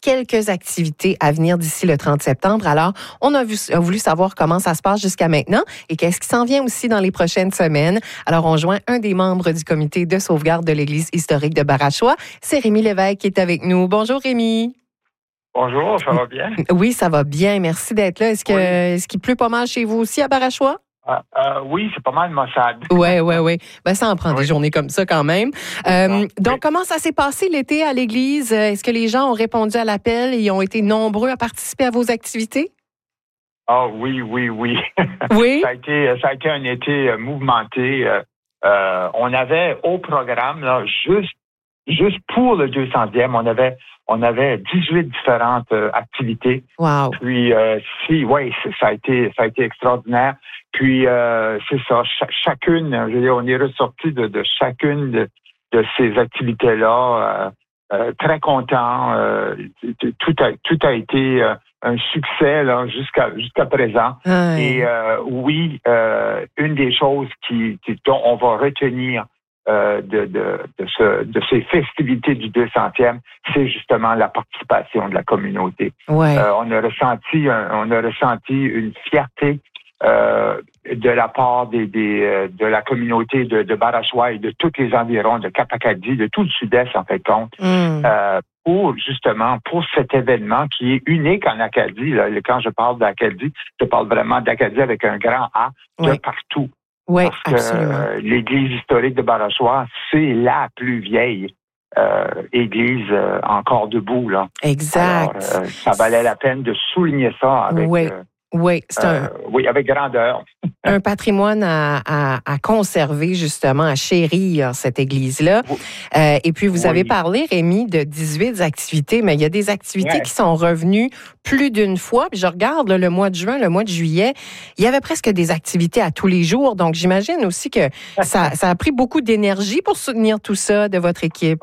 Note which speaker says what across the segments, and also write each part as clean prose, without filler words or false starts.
Speaker 1: quelques activités à venir d'ici le 30 septembre. Alors, on a voulu savoir comment ça se passe jusqu'à maintenant et qu'est-ce qui s'en vient aussi dans les prochaines semaines. Alors, on joint un des membres du comité de sauvegarde de l'Église historique de Barachois. C'est Rémi Lévesque qui est avec nous. Bonjour, Rémi.
Speaker 2: Bonjour, ça va bien?
Speaker 1: Oui, ça va bien. Merci d'être là. Est-ce qu'il pleut pas mal chez vous aussi à Barachois?
Speaker 2: Oui, c'est pas mal maussade.
Speaker 1: Oui. Ben, ça en prend des journées comme ça quand même. Donc, comment ça s'est passé l'été à l'église? Est-ce que les gens ont répondu à l'appel et ont été nombreux à participer à vos activités?
Speaker 2: Ah oui.
Speaker 1: Oui?
Speaker 2: Ça a été un été mouvementé. On avait au programme, là, juste pour le 200e, on avait 18 différentes activités.
Speaker 1: Wow.
Speaker 2: Puis ça a été extraordinaire. Puis c'est ça, chacune, je veux dire, on est ressorti de chacune de ces activités-là très content. Tout a été un succès là jusqu'à présent. Et une des choses dont on va retenir de ces festivités du 200e, c'est justement la participation de la communauté.
Speaker 1: Ouais.
Speaker 2: On a ressenti une fierté de la part de la communauté de Barachois et de tous les environs de Cap-Acadie, de tout le sud-est en fait compte, pour cet événement qui est unique en Acadie. Là. Quand je parle d'Acadie, je parle vraiment d'Acadie avec un grand A de partout.
Speaker 1: Oui,
Speaker 2: parce que l'Église historique de Barachois, c'est la plus vieille église encore debout. Là.
Speaker 1: Exact.
Speaker 2: Alors, ça valait la peine de souligner ça avec...
Speaker 1: Oui, c'est
Speaker 2: avec grandeur.
Speaker 1: Un patrimoine à conserver, justement, à chérir, cette église-là. Et puis, vous avez parlé, Rémi, de 18 activités, mais il y a des activités qui sont revenues plus d'une fois. Puis je regarde le mois de juin, le mois de juillet, il y avait presque des activités à tous les jours. Donc, j'imagine aussi que ça a pris beaucoup d'énergie pour soutenir tout ça de votre équipe.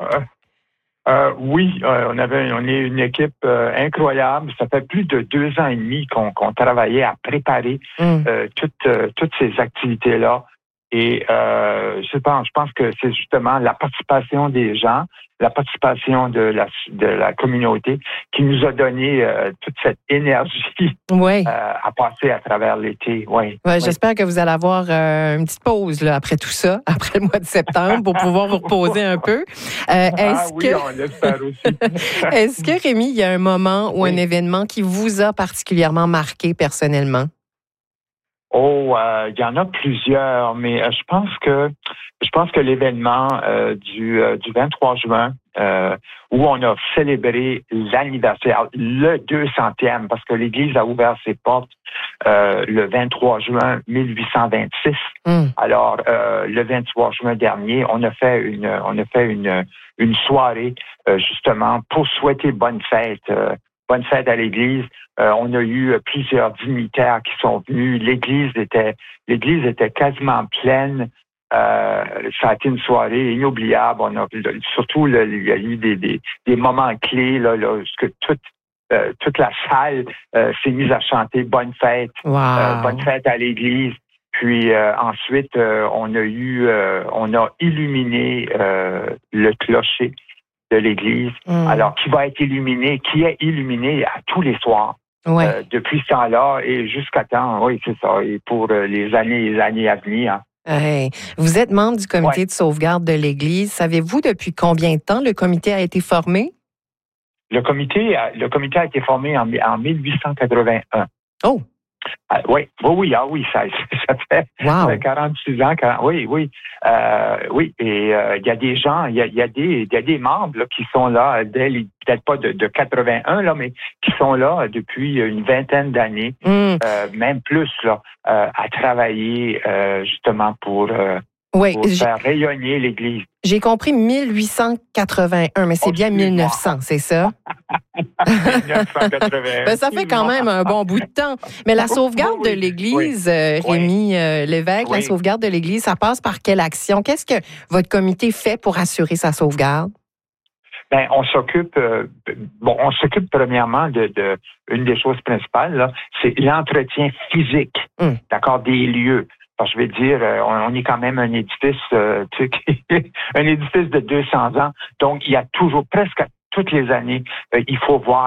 Speaker 2: On est une équipe incroyable. Ça fait plus de 2 ans et demi qu'on travaillait à préparer toutes ces activités-là. Et je pense que c'est justement la participation des gens, la participation de la communauté qui nous a donné toute cette énergie à passer à travers l'été.
Speaker 1: J'espère que vous allez avoir une petite pause là, après tout ça, après le mois de septembre, pour pouvoir vous reposer un peu.
Speaker 2: On l'espère aussi.
Speaker 1: Est-ce que, Rémi, il y a un moment ou un événement qui vous a particulièrement marqué personnellement?
Speaker 2: Il y en a plusieurs, mais je pense que l'événement du 23 juin où on a célébré l'anniversaire, le 200e, parce que l'Église a ouvert ses portes le 23 juin 1826. Alors le 23 juin dernier, on a fait une soirée justement pour souhaiter bonne fête. Bonne fête à l'Église. On a eu plusieurs dignitaires qui sont venus. L'Église était quasiment pleine. Ça a été une soirée inoubliable. Surtout, il y a eu des moments clés là, que toute la salle s'est mise à chanter Bonne fête.
Speaker 1: Wow.
Speaker 2: Bonne fête à l'Église. Puis ensuite, on a illuminé le clocher de l'Église, alors qui est illuminé à tous les soirs depuis ce temps-là et jusqu'à temps, c'est ça, et pour les années à venir.
Speaker 1: Vous êtes membre du comité de sauvegarde de l'Église. Savez-vous depuis combien de temps le comité a été formé?
Speaker 2: Le comité a été formé en 1881.
Speaker 1: Oh!
Speaker 2: Oui, ça fait 46 ans. Oui. Et il y a des gens, il y a des membres là, qui sont là, peut-être pas de 81, là, mais qui sont là depuis une vingtaine d'années, même plus, là, à travailler justement pour faire rayonner l'Église.
Speaker 1: J'ai compris 1881, mais c'est bien 1900, c'est ça?
Speaker 2: 1981.
Speaker 1: Ça fait quand même un bon bout de temps. Mais la sauvegarde de l'Église, Rémi Lévesque, la sauvegarde de l'Église, ça passe par quelle action? Qu'est-ce que votre comité fait pour assurer sa sauvegarde?
Speaker 2: On s'occupe premièrement de une des choses principales, là, c'est l'entretien physique, d'accord, des lieux. Parce que je vais dire, on est quand même un édifice, un édifice de 200 ans. Donc, il y a toujours, presque toutes les années, il faut voir